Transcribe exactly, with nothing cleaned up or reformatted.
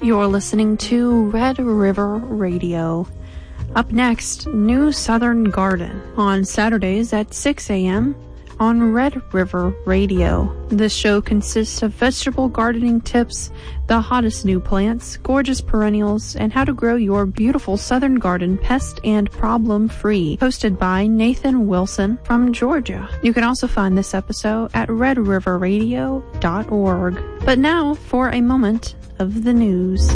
You're listening to Red River Radio. Up next, New Southern Garden on Saturdays at six a.m. on Red River Radio. This show consists of vegetable gardening tips, the hottest new plants, gorgeous perennials, and how to grow your beautiful southern garden pest and problem-free. Hosted by Nathan Wilson from Georgia. You can also find this episode at red river radio dot org. But now for a moment of the news.